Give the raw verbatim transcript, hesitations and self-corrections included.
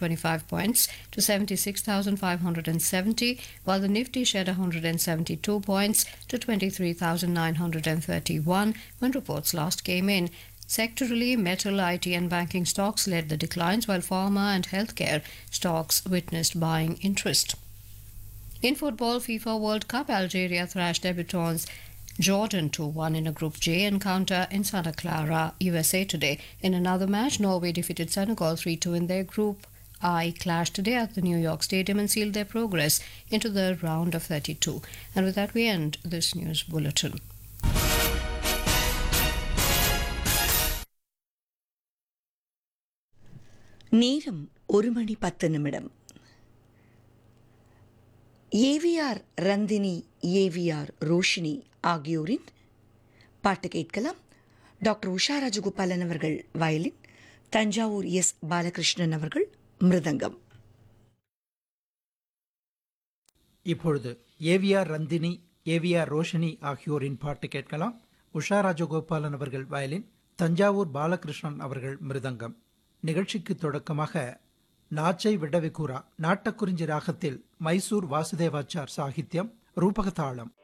twenty-five points to seventy-six thousand five hundred seventy, while the Nifty shed one hundred seventy-two points to twenty-three thousand nine hundred thirty-one when reports last came in. Sectorally, metal, I T and banking stocks led the declines, while pharma and healthcare stocks witnessed buying interest. In football, FIFA World Cup, Algeria thrashed debutants Jordan two one in a Group J encounter in Santa Clara, U S A today. In another match, Norway defeated Senegal three two in their Group I clash today at the New York Stadium and sealed their progress into the round of thirty-two. And with that, we end this news bulletin. நேரம் ஒரு மணி பத்து நிமிடம். AVR ரந்தினி, AVR Roshini ஆகியோரின் பாட்டு கேட்கலாம். Doctor Usha Rajagopalan அவர்கள் violin, Thanjavur S Balakrishnan அவர்கள் மிருதங்கம். இப்பொழுது ஏவிஆர் ரந்தினி, ஏவிஆர் ரோஷினி ஆகியோரின் பாட்டு கேட்கலாம். உஷா ராஜகோபாலன் அவர்கள் வயலின், தஞ்சாவூர் பாலகிருஷ்ணன் அவர்கள் மிருதங்கம். நிகழ்ச்சிக்கு தொடக்கமாக நாச்சை விடவிகூரா நாட்டக்குறிஞ்சி ராகத்தில் மைசூர் வாசுதேவாச்சார் சாகித்யம், ரூபகதாளம்.